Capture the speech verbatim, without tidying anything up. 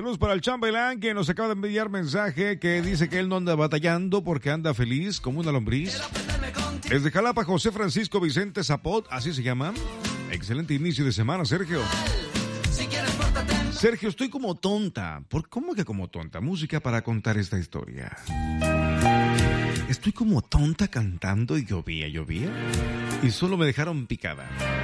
Saludos para el chambelán que nos acaba de enviar mensaje que dice que él no anda batallando porque anda feliz como una lombriz. Desde Jalapa, José Francisco Vicente Zapot, así se llama. Excelente inicio de semana, Sergio. Sergio, estoy como tonta. ¿Por cómo que como tonta? Música para contar esta historia. Estoy como tonta cantando y llovía, llovía. Y solo me dejaron picada.